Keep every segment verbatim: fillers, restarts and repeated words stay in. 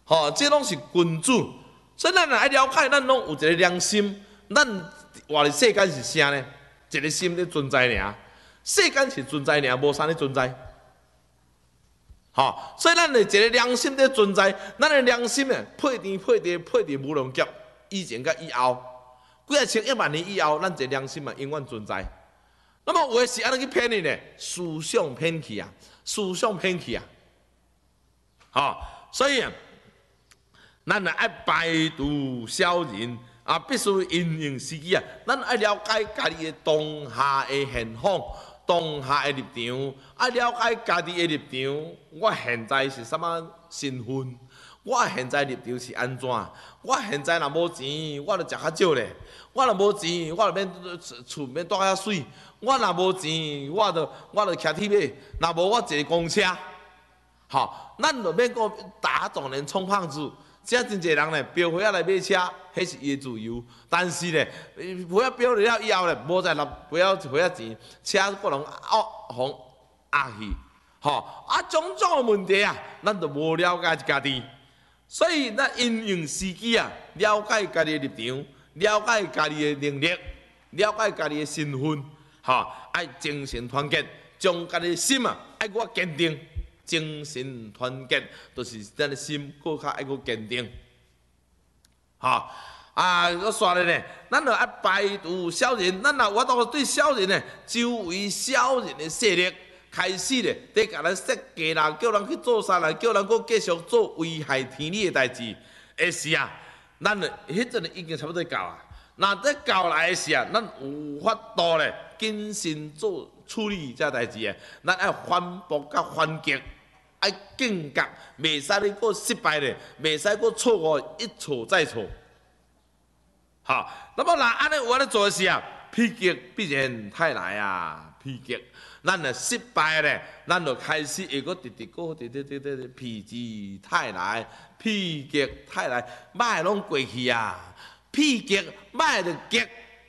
吼、哦，这拢是君主，所以咱若爱了解，咱拢有一个良心，咱活的世间是啥呢？一个心咧存在尔，世间是存在尔，无啥咧存在。吼、哦，所以咱的一个良心咧存在，咱的良心呢，配天配地配伫无量劫以前甲以后，几啊千亿万年以后，咱这良心嘛永远存在。那么有的是安尼去骗你呢？思想骗去啊，思想骗去啊。吼、哦，所以啊，咱啊爱拜读小人啊，必须因应时机啊，咱爱了解家己的当下的现况。当下的立场，爱了解家己的立场。我现在是什么身份？我现在立场是安怎？我现在若无钱，我就食较少咧。我若无钱，我就免厝免住遐水。我若无钱，我就我就骑铁马。若无我坐公车，吼，咱就免讲打肿脸充胖子。即真侪人咧，标货仔来买车，迄是伊的自由。但是咧，货仔标了以后咧，无再拿货仔货仔钱，车可能压互压去，吼啊种种的问题啊，咱就无了解家己。所以咱因应时机啊，了解家己的立场，了解家己的能力，了解家己的身份，吼爱精神团结，将家己的心啊爱我坚定。精神团结，就是咱的心更较爱个坚定。吼啊，我说咧呢，咱就爱拜读小人，咱若我当对小人呢，周围小人的势力开始咧，在甲咱设计啦，叫人去做啥啦，叫人搁继续做危害天理的代志。的时啊，咱咧迄阵已经差不多到啊。若在到来的时啊，咱有法度咧，谨慎做处理这代志诶，咱爱反驳甲反击。爱警觉，袂使你搁失败咧，袂使搁错误，一错再错。好，那么若安尼有安尼做时啊，否极必然泰来啊！否极，咱若失败咧，咱就开始会搁直直搁直直直直否极泰来，否极泰来，歹拢过去啊！否极歹就极。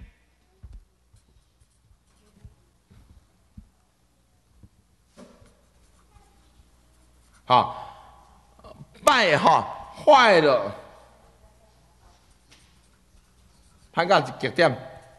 哈，歹哈坏了，歹到一极点，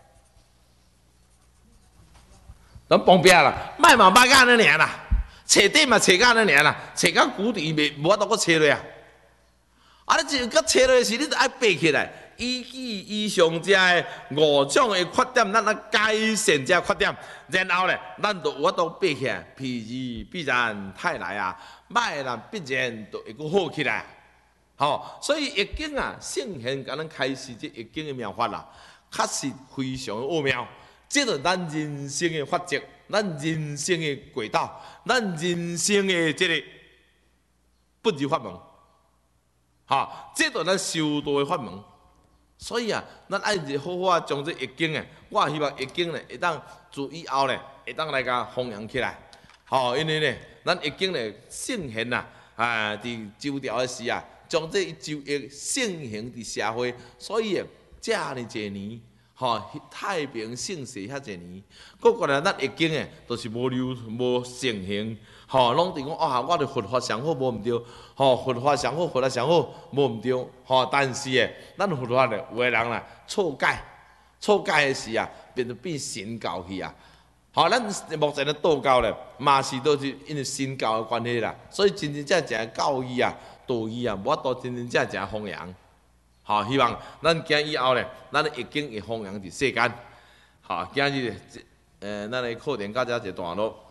咱旁边啦，歹嘛歹到安尼尔啦，彻底嘛彻到安尼尔啦，彻到谷底袂无法度搁彻落啊！啊，你就搁彻落时，你就爱爬起来，依据以上遮的五种的缺点，咱来改善遮缺点，然后咧，咱就有法度爬起来，否极必然泰来啊！歹人必然就会阁好起来，吼！所以易经啊，圣贤甲咱开示这易经的妙法啦，确实非常奥妙。这是咱人生的法则，咱人生的轨道，咱人生的这个不二法门，吼！这是咱修道的法门。所以啊，咱爱好好啊，将这易经诶，我希望易经咧，会当自以后咧，会当来甲弘扬起来。吼，因为咧，咱易经咧圣贤啊，啊，伫周朝诶时啊，将这周易盛行伫社会，所以啊，遮尔济年，吼，太平盛世遐济年，搁过来咱易经诶，都是无流无盛行，吼，拢伫讲啊，我哋佛法上好无毋对，吼，佛法上好，佛法上好无毋对，吼，但是诶，咱佛法咧，有诶人啦错解，错解诶时啊，变成变神教去啊。好，咱目前的道教咧，嘛是都是因为神教的关系啦，所以真真正正教义啊、道义啊，无法度真真正正弘扬。好，希望咱今以后咧，咱已经会弘扬伫世间。好，今日呃，咱的课程到这一段落。